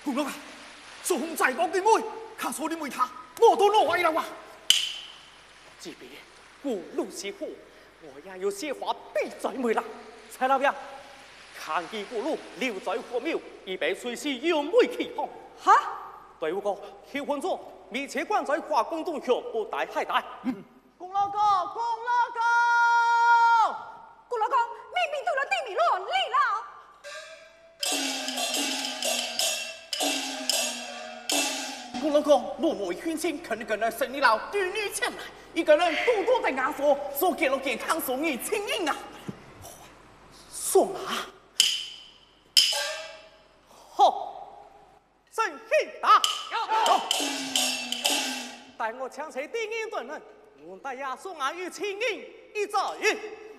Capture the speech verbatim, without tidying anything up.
公公啊，苏红在我嘅妹，卡错你妹他，我都落位啦哇！ 即便过路是苦，我也有些话必在妹啦。蔡老爷，看见过路留在火庙，预备随时有妹起航。 哈？ 队伍哥，求婚中，密切关在华工洞穴，不带海带。 嗯。公老公，公老公，公老公，明明到了地米乱里了。 公老公，我妹劝亲，肯定跟人生你老女女前来，一个人多多的压缩，所给了健康送你亲应啊！送啊！ 好，真气大！待我强势第一顿人，我带亚送俺与亲应一早日。